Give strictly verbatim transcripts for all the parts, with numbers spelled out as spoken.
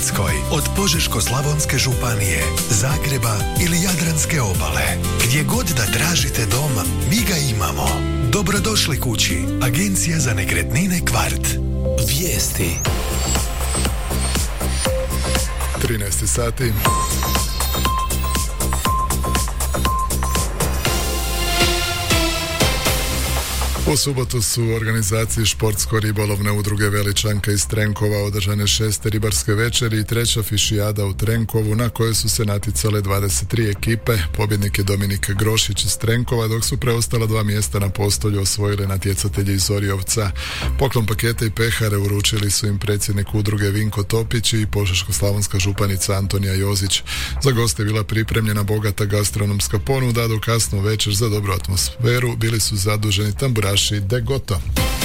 Hrvatskoj, od Požeško-slavonske županije, Zagreba ili Jadranske obale. Gdje god da tražite dom, mi ga imamo. Dobrodošli kući. Agencija za nekretnine Kvart. Vijesti. trinaest sati. U subotu su u organizaciji športsko-ribolovne udruge Veličanka iz Trenkova održane šeste ribarske večeri i treća fišijada u Trenkovu na kojoj su se natjecale dvadeset tri ekipe. Pobjednik je Dominik Grošić iz Trenkova, dok su preostala dva mjesta na postolju osvojile natjecatelji iz Orijovca. Poklon pakete i pehare uručili su im predsjednik udruge Vinko Topić i Požeško-slavonska županica Antonija Jozić. Za goste je bila pripremljena bogata gastronomska ponuda, do kasnu večer za dobru atmosferu bili su zaduženi tamburaši De Goto.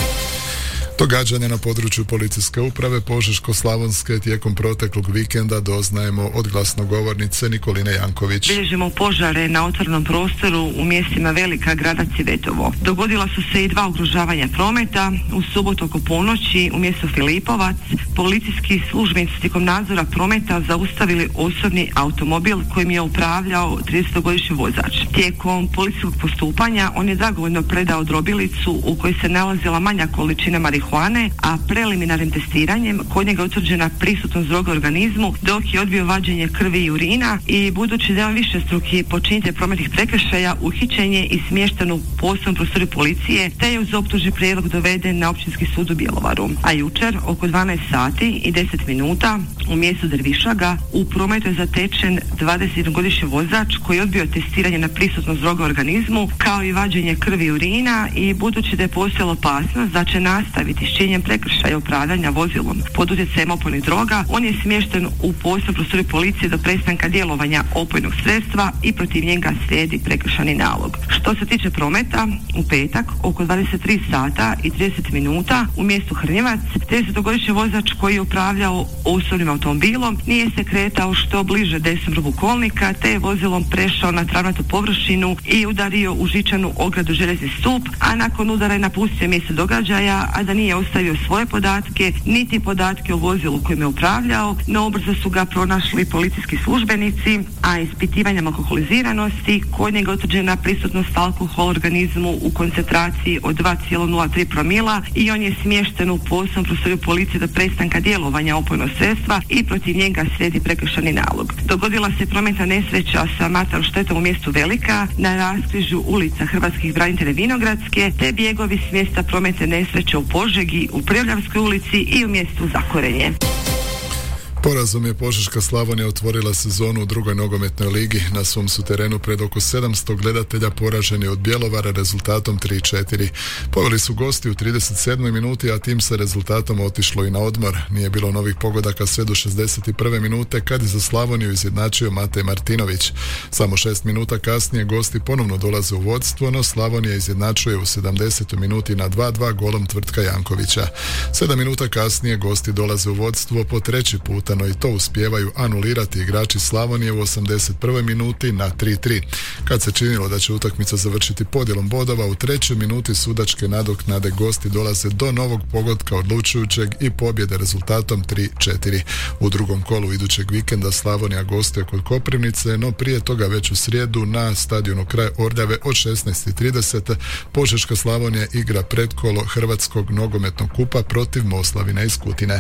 Događanja na području policijske uprave Požeško-slavonske tijekom proteklog vikenda doznajemo od glasnogovornice Nikoline Janković. Bilježimo požare na otvorenom prostoru u mjestima Velika Grada, Civetovo. Dogodila su se i dva ugrožavanja prometa. U subotu oko ponoći u mjestu Filipovac policijski službenici tijekom nadzora prometa zaustavili osobni automobil kojim je upravljao tridesetogodišnji vozač. Tijekom policijskog postupanja on je dragovoljno predao drobilicu u kojoj se nalazila manja količina marihuane, a preliminarnim testiranjem kod njega je utvrđena prisutnost droge u organizmu, dok je odbio vađenje krvi i urina i budući da je on višestruki počinitelj prometnih prekršaja, uhićen je i smješten u posebnom prostoru policije, te je uz optužni prijedlog doveden na Općinski sud u Bjelovaru. A jučer oko dvanaest sati i deset minuta u mjestu Dervišaga u prometu je zatečen dvadesetjednogodišnji vozač koji je odbio testiranje na prisutnost droge u organizmu kao i vađenje krvi i urina, i budući da je postojala opasnost da će nastaviti s činjenjem prekršaja upravljanja vozilom pod utjecajem opojnih droga, on je smješten u posebnom prostoru policije do prestanka djelovanja opojnog sredstva i protiv njega slijedi prekršajni nalog. Što se tiče prometa, u petak oko dvadeset tri sata i trideset minuta u mjestu Hrnjevac tridesetogodišnji vozač koji je upravljao osobnim automobilom nije se kretao što bliže desnom rubu kolnika, te je vozilom prešao na travnatu površinu i udario u žičanu ogradu željezni stup, a nakon udara je napustio mjesto događaja, a da nije ostavio svoje podatke, niti podatke o vozilu kojim je upravljao, no ubrzo su ga pronašli policijski službenici, a ispitivanjem alkoholiziranosti kod njega utvrđena prisutnost alkohola u organizmu u koncentraciji od dva zarez nula tri promila i on je smješten u posebnom prostoru policije do prestanka djelovanja opojnog sredstva i protiv njega slijedi prekršajni nalog. Dogodila se prometna nesreća sa materijalnom štetom u mjestu Velika na raskrižju ulica Hrvatskih branitelja Vinogradske, te bjegovi s mjesta prometne nesreće u Požegi, u Prevljavskoj ulici i u mjestu Zakorenje. Porazom je Požeška Slavonija otvorila sezonu u drugoj nogometnoj ligi. Na svom su terenu pred oko sedamsto gledatelja poraženi od Bjelovara rezultatom tri četiri. Poveli su gosti u trideset sedmoj minuti, a tim sa rezultatom otišlo i na odmor. Nije bilo novih pogodaka sve do šezdeset prve minute kad je za Slavoniju izjednačio Matej Martinović. Samo šest minuta kasnije gosti ponovno dolaze u vodstvo, no Slavonija izjednačuje u sedamdesetoj minuti na dva dva golom Tvrtka Jankovića. Sedam minuta kasnije gosti dolaze u vodstvo po treći puta, no i to uspijevaju anulirati igrači Slavonije u osamdeset prvoj minuti na tri tri. Kad se činilo da će utakmica završiti podjelom bodova, u trećoj minuti sudačke nadoknade gosti dolaze do novog pogotka odlučujućeg i pobjede rezultatom tri četiri. U drugom kolu idućeg vikenda Slavonija gostuje kod Koprivnice, no prije toga već u srijedu na stadionu kraj Orljave od šesnaest i trideset Požeška Slavonija igra pretkolo Hrvatskog nogometnog kupa protiv Moslavina iz Kutine.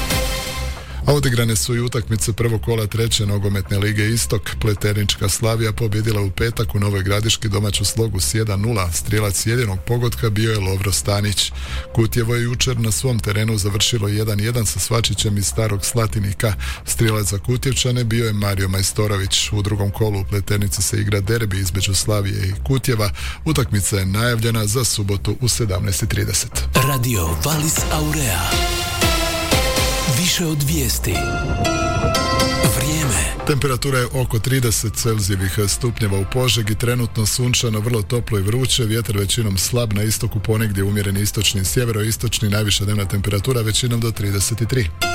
A odigrane su i utakmice prvog kola treće nogometne lige Istok. Pleternička Slavija pobjedila u petak u Novoj Gradiški domaću Slogu s jedan nula. Strijelac jedinog pogotka bio je Lovro Stanić. Kutjevo je jučer na svom terenu završilo jedan jedan sa Svačićem iz Starog Slatinika. Strijelac za Kutjevčane bio je Mario Majstorović. U drugom kolu u Pleternici se igra derbi između Slavije i Kutjeva. Utakmica je najavljena za subotu u sedamnaest i trideset. Radio Valis Aurea. Više od vijesti. Vrijeme. Temperatura je oko trideset celzijevih stupnjeva u Požegi, trenutno sunčano, vrlo toplo i vruće, vjetar većinom slab, na istoku ponegdje umjereni istočni i sjeveroistočni, najviša dnevna temperatura većinom do trideset tri.